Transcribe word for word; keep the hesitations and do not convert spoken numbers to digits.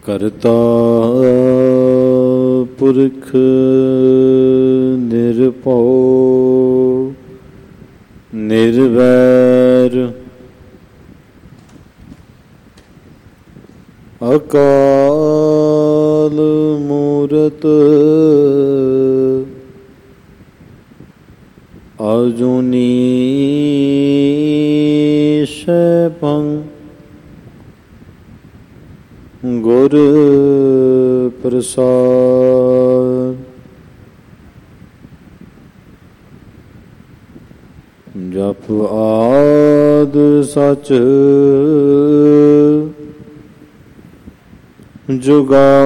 ਕਰਤਾ ਪੁਰਖ ਨਿਰਭਉ ਨਿਰਵੈਰ ਅਕਾਲ ਮੂਰਤ ਅਜੂਨੀ ਸੈਭੰ ਗੁਰ ਪ੍ਰਸਾਦ। ਜਪ ਆਦ ਸਚ ਜੁਗਾ